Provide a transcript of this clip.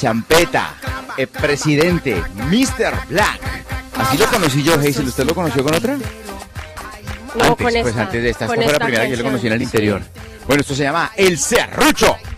Champeta, el presidente, Mr. Black. Así lo conocí yo, Hazel. ¿Usted lo conoció con otra? No, Antes, con esta. pues antes de esta. Con Esta fue la esta primera que yo lo canción. conocí en el interior. Bueno, esto se llama El Serrucho.